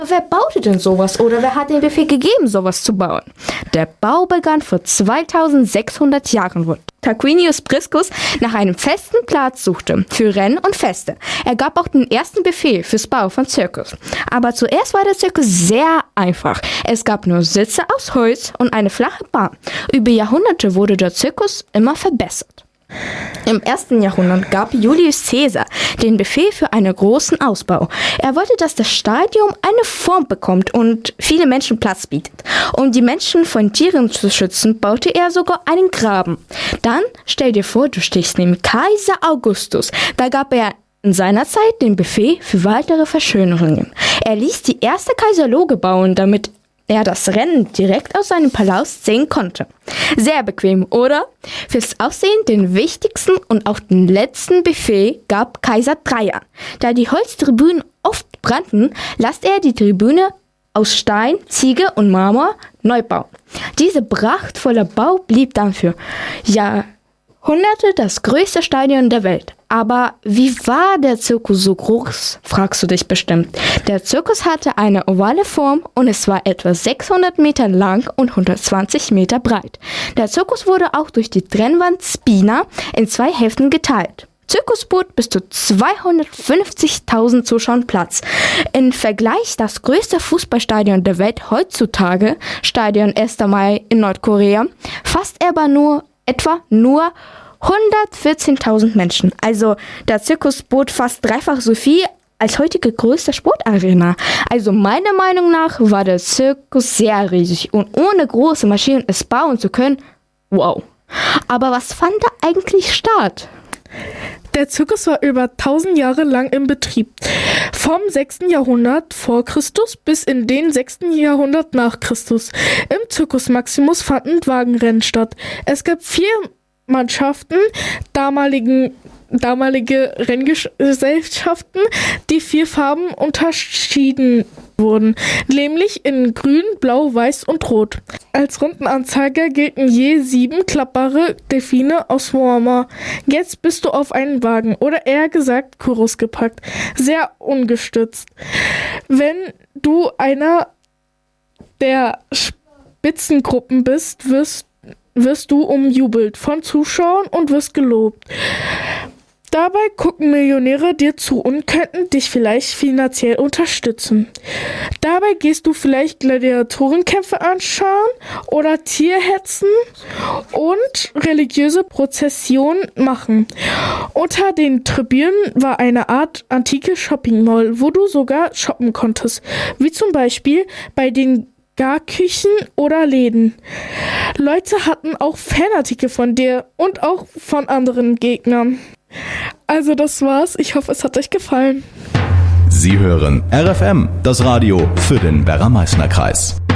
Wer baute denn sowas oder wer hat den Befehl gegeben, sowas zu bauen? Der Bau begann vor 2600 Jahren, wo Tarquinius Priscus nach einem festen Platz suchte für Rennen und Feste. Er gab auch den ersten Befehl fürs Bau von Zirkus. Aber zuerst war der Zirkus sehr einfach. Es gab nur Sitze aus Holz und eine flache Bahn. Über Jahrhunderte wurde der Zirkus immer verbessert. Im 1. Jahrhundert gab Julius Caesar den Befehl für einen großen Ausbau. Er wollte, dass das Stadion eine Form bekommt und viele Menschen Platz bietet. Um die Menschen von Tieren zu schützen, baute er sogar einen Graben. Dann stell dir vor, du stehst neben Kaiser Augustus. Da gab er in seiner Zeit den Befehl für weitere Verschönerungen. Er ließ die erste Kaiserloge bauen, damit er das Rennen direkt aus seinem Palast sehen konnte. Sehr bequem, oder? Fürs Aussehen den wichtigsten und auch den letzten Befehl gab Kaiser Trajan. Da die Holztribünen oft brannten, ließ er die Tribüne aus Stein, Ziegel und Marmor neu bauen. Diese prachtvolle Bau blieb dann für Jahrhunderte das größte Stadion der Welt. Aber wie war der Zirkus so groß, fragst du dich bestimmt. Der Zirkus hatte eine ovale Form und es war etwa 600 Meter lang und 120 Meter breit. Der Zirkus wurde auch durch die Trennwand Spina in 2 Hälften geteilt. Zirkus bot bis zu 250.000 Zuschauern Platz. Im Vergleich das größte Fußballstadion der Welt heutzutage, Stadion 1. Mai in Nordkorea, fasst aber nur 114.000 Menschen. Also der Zirkus bot fast dreifach so viel als heutige größte Sportarena. Also meiner Meinung nach war der Zirkus sehr riesig und ohne große Maschinen es bauen zu können, wow. Aber was fand da eigentlich statt? Der Zirkus war über 1000 Jahre lang in Betrieb. Vom 6. Jahrhundert vor Christus bis in den 6. Jahrhundert nach Christus. Im Circus Maximus fanden Wagenrennen statt. Es gab 4 Mannschaften, damalige Renngesellschaften, die 4 Farben unterschieden wurden, nämlich in Grün, Blau, Weiß und Rot. Als Rundenanzeiger gelten je 7 klappbare Delfine aus Warmer. Jetzt bist du auf einen Wagen oder eher gesagt Chorus gepackt, sehr ungestützt. Wenn du einer der Spitzengruppen bist, wirst du umjubelt von Zuschauern und wirst gelobt. Dabei gucken Millionäre dir zu und könnten dich vielleicht finanziell unterstützen. Dabei gehst du vielleicht Gladiatorenkämpfe anschauen oder Tierhetzen und religiöse Prozessionen machen. Unter den Tribünen war eine Art antike Shopping Mall, wo du sogar shoppen konntest, wie zum Beispiel bei den Garküchen oder Läden. Leute hatten auch Fanartikel von dir und auch von anderen Gegnern. Also das war's. Ich hoffe, es hat euch gefallen. Sie hören RFM, das Radio für den Werra-Meißner-Kreis.